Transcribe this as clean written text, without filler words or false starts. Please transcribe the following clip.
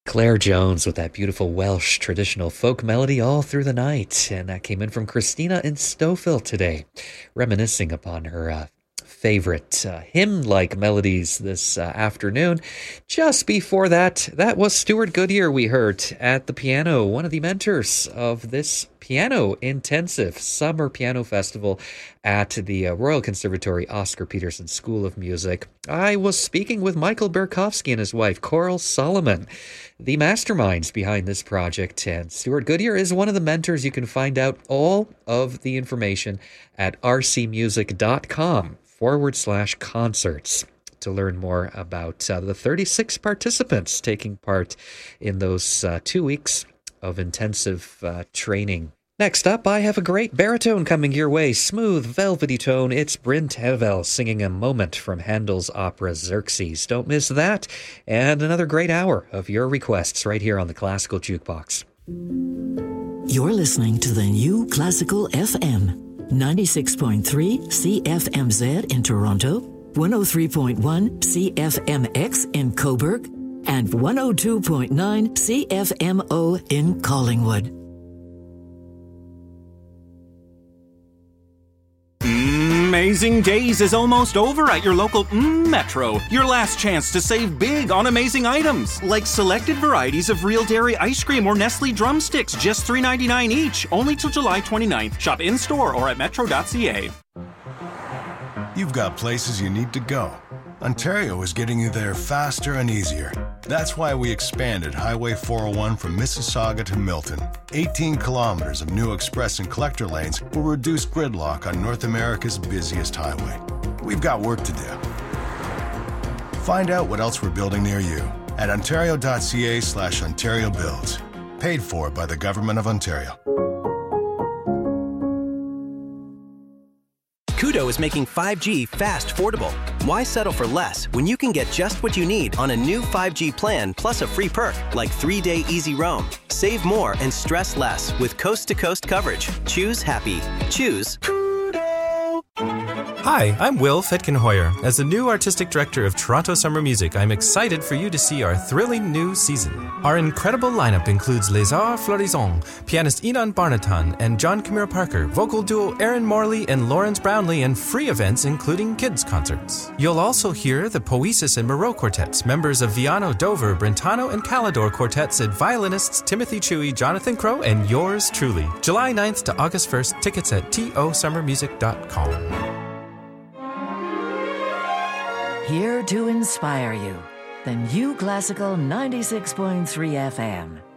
Claire Jones with that beautiful Welsh traditional folk melody all through the night. And that came in from Christina in Stouffville today, reminiscing upon her favorite hymn-like melodies this afternoon. Just before that, that was Stuart Goodyear we heard at the piano, one of the mentors of this piano intensive summer piano festival at the Royal Conservatory Oscar Peterson School of Music. I was speaking with Michael Berkowski and his wife, Coral Solomon, the masterminds behind this project. And Stuart Goodyear is one of the mentors. You can find out all of the information at rcmusic.com/concerts to learn more about the 36 participants taking part in those 2 weeks of intensive training. Next up, I have a great baritone coming your way. Smooth, velvety tone. It's Bryn Terfel singing a moment from Handel's opera Xerxes. Don't miss that. And another great hour of your requests right here on the Classical Jukebox. You're listening to the new Classical FM. 96.3 CFMZ in Toronto, 103.1 CFMX in Cobourg, and 102.9 CFMO in Collingwood. Amazing Days is almost over at your local Metro. Your last chance to save big on amazing items, like selected varieties of Real Dairy ice cream or Nestle drumsticks, just $3.99 each, only till July 29th. Shop in-store or at metro.ca. You've got places you need to go. Ontario is getting you there faster and easier. That's why we expanded Highway 401 from Mississauga to Milton. 18 kilometers of new express and collector lanes will reduce gridlock on North America's busiest highway. We've got work to do. Find out what else we're building near you at ontario.ca/Ontario Builds. Paid for by the Government of Ontario. Koodo is making 5G fast affordable. Why settle for less when you can get just what you need on a new 5G plan plus a free perk like 3-day easy roam? Save more and stress less with coast-to-coast coverage. Choose happy. Choose Koodo. Hi, I'm Will Fetkenhoyer. As the new artistic director of Toronto Summer Music, I'm excited for you to see our thrilling new season. Our incredible lineup includes Les Arts Florissants, pianist Inan Barnatan and John Camille Parker, vocal duo Aaron Morley and Lawrence Brownlee, and free events including kids concerts. You'll also hear the Poesis and Moreau quartets, members of Viano, Dover, Brentano, and Calidor quartets, and violinists Timothy Chewy, Jonathan Crow, and yours truly. July 9th to August 1st, tickets at tosummermusic.com. Here to inspire you, the new Classical 96.3 FM.